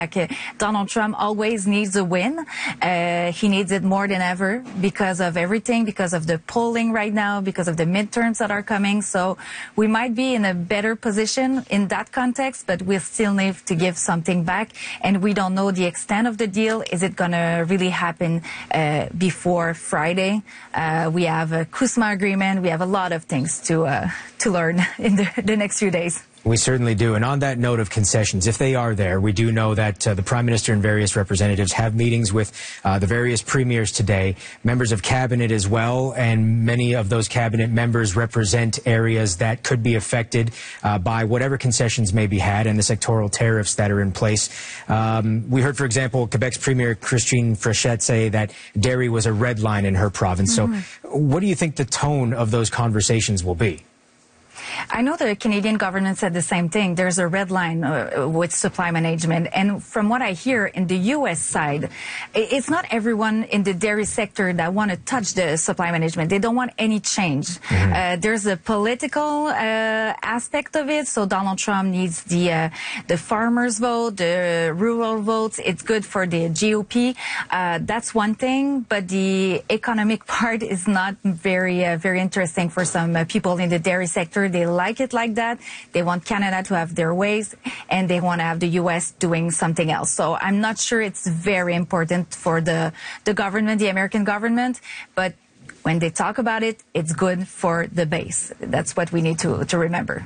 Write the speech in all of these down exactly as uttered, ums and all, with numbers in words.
Donald Trump always needs a win. Uh, he needs it more than ever because of everything, because of the polling right now, because of the midterms that are coming. So we might be in a better position in that context, but we still need to give something back. And we don't know the extent of the deal. Is it going to really happen uh, before Friday? Uh, we have a CUSMA agreement. We have a lot of things to, uh, to learn in the, the next few days. We certainly do. And on that note of concessions, if they are there, we do know that uh, the Prime Minister and various representatives have meetings with uh, the various premiers today, members of cabinet as well, and many of those cabinet members represent areas that could be affected uh, by whatever concessions may be had and the sectoral tariffs that are in place. Um, we heard, for example, Quebec's Premier Christine Frechette say that dairy was a red line in her province. Mm-hmm. So what do you think the tone of those conversations will be? I know the Canadian government said the same thing. There's a red line uh, with supply management. And from what I hear in the U S side, it's not everyone in the dairy sector that want to touch the supply management. They don't want any change. Mm-hmm. uh, there's a political uh, aspect of it. So Donald Trump needs the uh, the farmers' vote, the rural votes. It's good for the G O P. Uh, that's one thing. But the economic part is not very, uh, very interesting for some uh, people in the dairy sector. They like it like that. They want Canada to have their ways, and they want to have the U S doing something else. So I'm not sure it's very important for the, the government, the American government, but when they talk about it, it's good for the base. That's what we need to, to remember.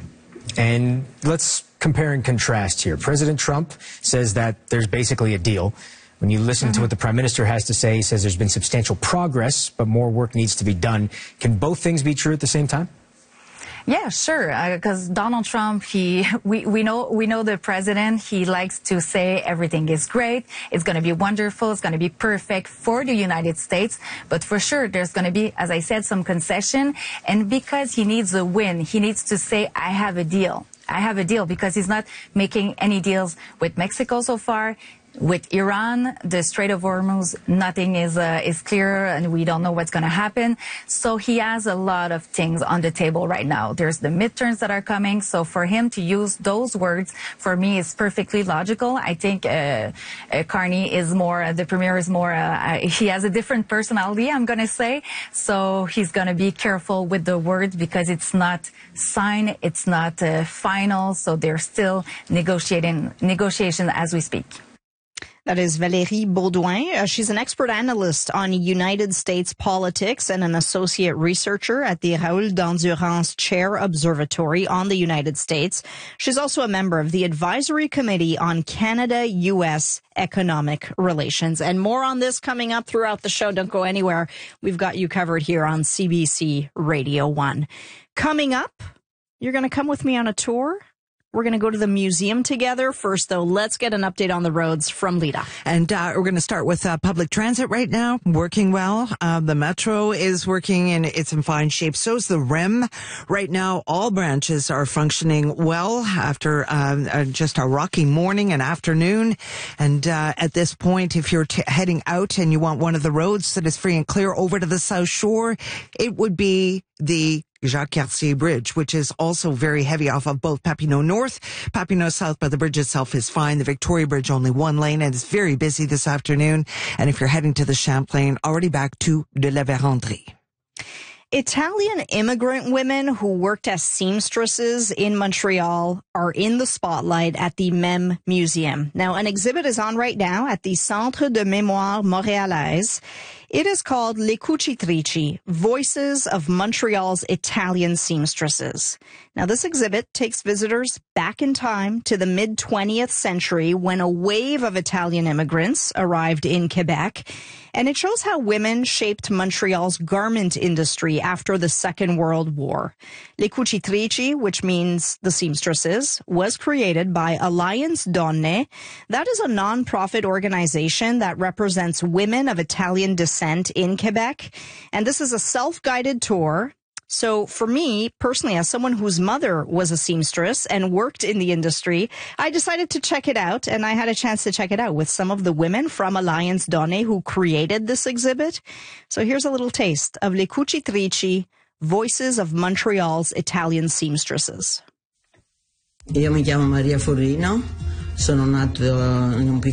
And let's compare and contrast here. President Trump says that there's basically a deal. When you listen mm-hmm. to what the Prime Minister has to say, he says there's been substantial progress, but more work needs to be done. Can both things be true at the same time? Yeah, sure. Because uh, Donald Trump, he, we, we know, we know the president, he likes to say everything is great. It's going to be wonderful. It's going to be perfect for the United States. But for sure, there's going to be, as I said, some concession. And because he needs a win, he needs to say, I have a deal. I have a deal, because he's not making any deals with Mexico so far. With Iran, the Strait of Hormuz, nothing is uh, is clear, and we don't know what's going to happen. So he has a lot of things on the table right now. There's the midterms that are coming. So for him to use those words, for me, is perfectly logical. I think uh, uh, Carney is more, uh, the premier is more, uh, he has a different personality, I'm going to say. So he's going to be careful with the words, because it's not signed, it's not uh, final. So they're still negotiating, negotiation as we speak. That is Valérie Beaudoin. Uh, she's an expert analyst on United States politics and an associate researcher at the Raoul d'Endurance Chair Observatory on the United States. She's also a member of the Advisory Committee on Canada-U S Economic Relations. And more on this coming up throughout the show. Don't go anywhere. We've got you covered here on C B C Radio one. Coming up, you're going to come with me on a tour? We're going to go to the museum together. First, though, let's get an update on the roads from Lita. And uh, we're going to start with uh, public transit right now, working well. Uh, the Metro is working and it's in fine shape. So is the R E M. Right now, all branches are functioning well after uh, uh, just a rocky morning and afternoon. And uh, at this point, if you're t- heading out and you want one of the roads that is free and clear over to the South Shore, it would be the Jacques Cartier Bridge, which is also very heavy off of both Papineau North, Papineau South, but the bridge itself is fine. The Victoria Bridge, only one lane, and it's very busy this afternoon. And if you're heading to the Champlain, already back to de la Vérendrye. Italian immigrant women who worked as seamstresses in Montreal are in the spotlight at the M E M Museum. Now, an exhibit is on right now at the Centre de Mémoire Montréalaise. It is called Le Cucitrici, Voices of Montreal's Italian Seamstresses. Now, this exhibit takes visitors back in time to the mid-twentieth century when a wave of Italian immigrants arrived in Quebec. And it shows how women shaped Montreal's garment industry after the Second World War. Le Cucitrici, which means the seamstresses, was created by Alliance Donne. That is a non-profit organization that represents women of Italian descent in Quebec. And this is a self-guided tour. So for me, personally, as someone whose mother was a seamstress and worked in the industry, I decided to check it out, and I had a chance to check it out with some of the women from Alliance Donne who created this exhibit. So here's a little taste of Le Cucitrici, Voices of Montreal's Italian Seamstresses. Io mi chiamo Maria Forrino, sono nato in un piccolo